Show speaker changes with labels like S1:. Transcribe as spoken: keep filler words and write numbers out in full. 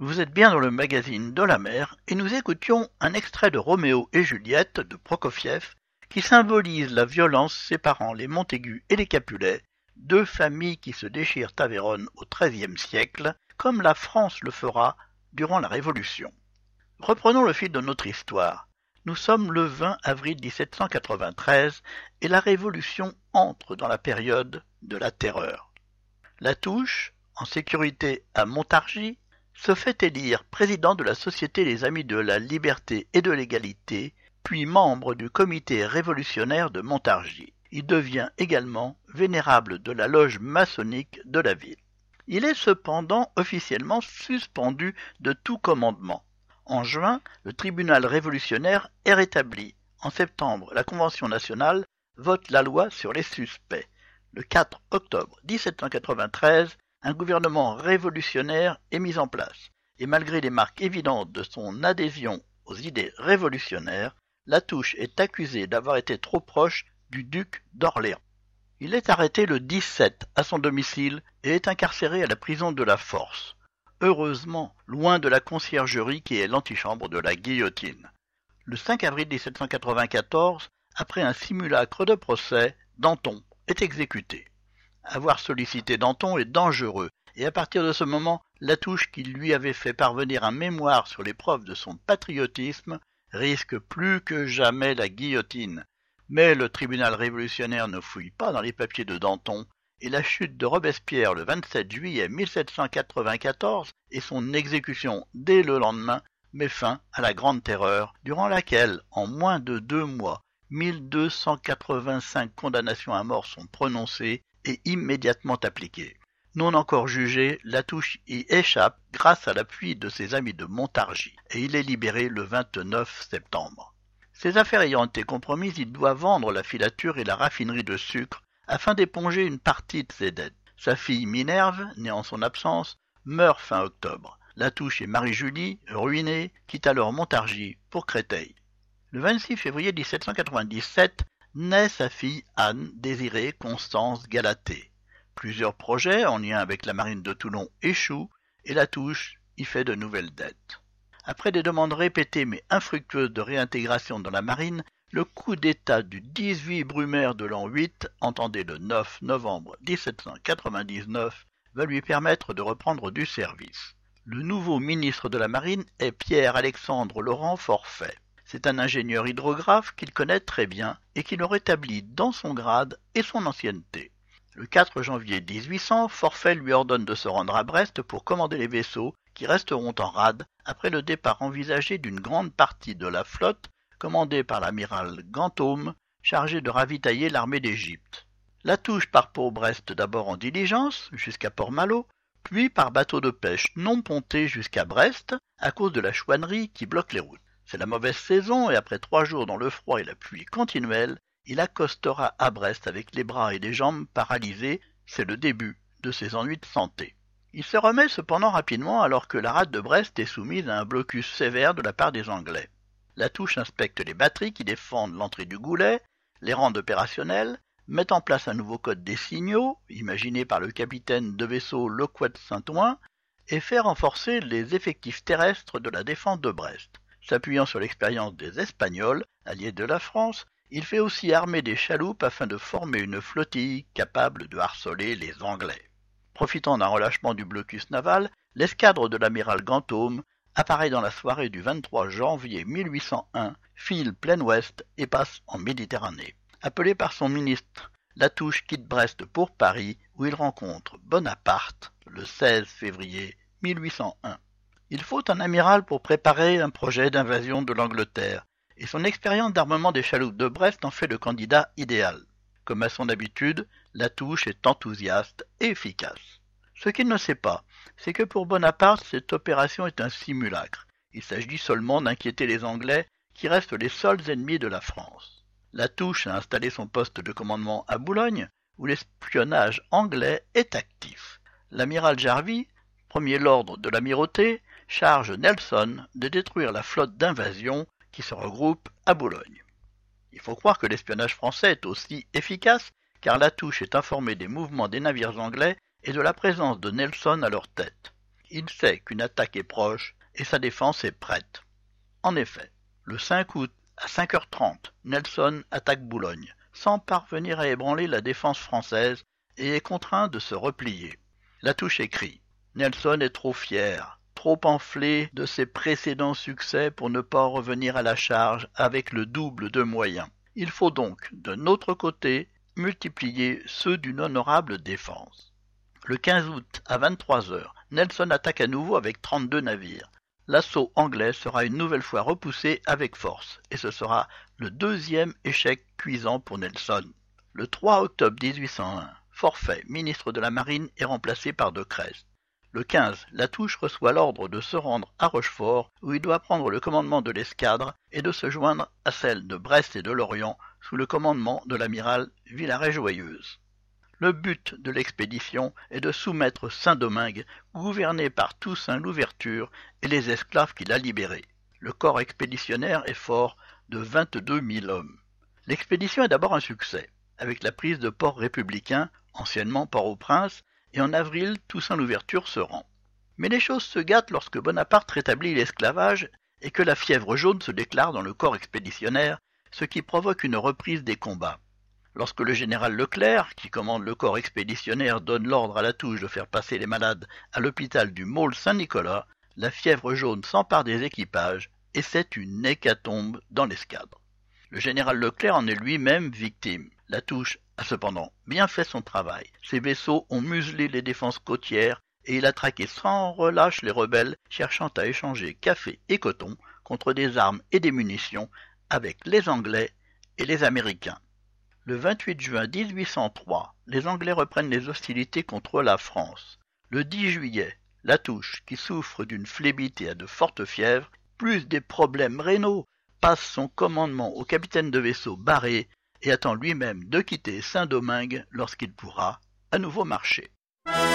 S1: Vous êtes bien dans le magazine de la mer et nous écoutions un extrait de Roméo et Juliette de Prokofiev qui symbolise la violence séparant les Montaigu et les Capulet, deux familles qui se déchirent à Vérone au treizième siècle, comme la France le fera durant la Révolution. Reprenons le fil de notre histoire. Nous sommes le vingt avril dix-sept cent quatre-vingt-treize et la Révolution entre dans la période de la terreur. Latouche, en sécurité à Montargis, se fait élire président de la Société des Amis de la Liberté et de l'Égalité, puis membre du comité révolutionnaire de Montargis. Il devient également vénérable de la loge maçonnique de la ville. Il est cependant officiellement suspendu de tout commandement. En juin, le tribunal révolutionnaire est rétabli. En septembre, la Convention nationale vote la loi sur les suspects. Le quatre octobre dix-sept cent quatre-vingt-treize, un gouvernement révolutionnaire est mis en place, et malgré les marques évidentes de son adhésion aux idées révolutionnaires, Latouche est accusé d'avoir été trop proche du duc d'Orléans. Il est arrêté le dix-sept à son domicile et est incarcéré à la prison de la Force, heureusement loin de la conciergerie qui est l'antichambre de la guillotine. Le cinq avril dix-sept cent quatre-vingt-quatorze, après un simulacre de procès, Danton est exécuté. Avoir sollicité Danton est dangereux, et à partir de ce moment, Latouche, qui lui avait fait parvenir un mémoire sur les preuves de son patriotisme, risque plus que jamais la guillotine. Mais le tribunal révolutionnaire ne fouille pas dans les papiers de Danton, et la chute de Robespierre le vingt-sept juillet mille sept cent quatre-vingt-quatorze et son exécution dès le lendemain met fin à la Grande Terreur, durant laquelle, en moins de deux mois, mille deux cent quatre-vingt-cinq condamnations à mort sont prononcées et immédiatement appliquées. Non encore jugé, Latouche y échappe grâce à l'appui de ses amis de Montargis, et il est libéré le vingt-neuf septembre. Ses affaires ayant été compromises, il doit vendre la filature et la raffinerie de sucre afin d'éponger une partie de ses dettes. Sa fille Minerve, née en son absence, meurt fin octobre. Latouche et Marie-Julie, ruinés, quittent alors Montargis pour Créteil. Le vingt-six février dix-sept cent quatre-vingt-dix-sept naît sa fille Anne, Désirée Constance Galatée. Plusieurs projets en lien avec la marine de Toulon échouent et Latouche y fait de nouvelles dettes. Après des demandes répétées mais infructueuses de réintégration dans la marine, le coup d'État du dix-huit Brumaire de l'an huit, entendez le neuf novembre dix-sept cent quatre-vingt-dix-neuf, va lui permettre de reprendre du service. Le nouveau ministre de la Marine est Pierre-Alexandre Laurent Forfait. C'est un ingénieur hydrographe qu'il connaît très bien et qui le rétablit dans son grade et son ancienneté. Le quatre janvier mille huit cents, Forfait lui ordonne de se rendre à Brest pour commander les vaisseaux qui resteront en rade après le départ envisagé d'une grande partie de la flotte commandée par l'amiral Ganthaume, chargé de ravitailler l'armée d'Égypte. Latouche part pour Brest d'abord en diligence jusqu'à Port-Malo, puis par bateau de pêche non ponté jusqu'à Brest à cause de la chouannerie qui bloque les routes. C'est la mauvaise saison et après trois jours dans le froid et la pluie continuelle, il accostera à Brest avec les bras et les jambes paralysés. C'est le début de ses ennuis de santé. Il se remet cependant rapidement alors que la rade de Brest est soumise à un blocus sévère de la part des Anglais. Latouche inspecte les batteries qui défendent l'entrée du Goulet, les rend opérationnels, met en place un nouveau code des signaux, imaginé par le capitaine de vaisseau Loquet Saint-Ouen, et fait renforcer les effectifs terrestres de la défense de Brest. S'appuyant sur l'expérience des Espagnols, alliés de la France, il fait aussi armer des chaloupes afin de former une flottille capable de harceler les Anglais. Profitant d'un relâchement du blocus naval, l'escadre de l'amiral Ganthaume apparaît dans la soirée du vingt-trois janvier mille huit cent un, file plein ouest et passe en Méditerranée. Appelé par son ministre, Latouche quitte Brest pour Paris où il rencontre Bonaparte le seize février mille huit cent un. Il faut un amiral pour préparer un projet d'invasion de l'Angleterre, et son expérience d'armement des chaloupes de Brest en fait le candidat idéal. Comme à son habitude, Latouche est enthousiaste et efficace. Ce qu'il ne sait pas, c'est que pour Bonaparte, cette opération est un simulacre. Il s'agit seulement d'inquiéter les Anglais, qui restent les seuls ennemis de la France. Latouche a installé son poste de commandement à Boulogne, où l'espionnage anglais est actif. L'amiral Jarvis, premier lord de l'amirauté, charge Nelson de détruire la flotte d'invasion qui se regroupe à Boulogne. Il faut croire que l'espionnage français est aussi efficace, car Latouche est informé des mouvements des navires anglais et de la présence de Nelson à leur tête. Il sait qu'une attaque est proche et sa défense est prête. En effet, le cinq août à cinq heures trente, Nelson attaque Boulogne, sans parvenir à ébranler la défense française et est contraint de se replier. Latouche écrit « Nelson est trop fier, trop enflé de ses précédents succès pour ne pas revenir à la charge avec le double de moyens. Il faut donc, de notre côté, multiplier ceux d'une honorable défense. » Le quinze août à vingt-trois heures, Nelson attaque à nouveau avec trente-deux navires. L'assaut anglais sera une nouvelle fois repoussé avec force, et ce sera le deuxième échec cuisant pour Nelson. Le trois octobre mille huit cent un, forfait, ministre de la Marine est remplacé par De Crest. Le quinze, Latouche reçoit l'ordre de se rendre à Rochefort, où il doit prendre le commandement de l'escadre et de se joindre à celle de Brest et de Lorient, sous le commandement de l'amiral Villaret-Joyeuse. Le but de l'expédition est de soumettre Saint-Domingue, gouverné par Toussaint Louverture et les esclaves qu'il a libérés. Le corps expéditionnaire est fort de vingt-deux mille hommes. L'expédition est d'abord un succès, avec la prise de ports républicains, anciennement Port-au-Prince, et en avril, Toussaint Louverture se rend. Mais les choses se gâtent lorsque Bonaparte rétablit l'esclavage et que la fièvre jaune se déclare dans le corps expéditionnaire, ce qui provoque une reprise des combats. Lorsque le général Leclerc, qui commande le corps expéditionnaire, donne l'ordre à Latouche de faire passer les malades à l'hôpital du Maule Saint-Nicolas, la fièvre jaune s'empare des équipages et c'est une hécatombe dans l'escadre. Le général Leclerc en est lui-même victime. Latouche a cependant bien fait son travail. Ses vaisseaux ont muselé les défenses côtières et il a traqué sans relâche les rebelles cherchant à échanger café et coton contre des armes et des munitions avec les Anglais et les Américains. Le vingt-huit juin mille huit cent trois, les Anglais reprennent les hostilités contre la France. Le dix juillet, Latouche, qui souffre d'une phlébite et a de fortes fièvres, plus des problèmes rénaux, passe son commandement au capitaine de vaisseau Barré et attend lui-même de quitter Saint-Domingue lorsqu'il pourra à nouveau marcher.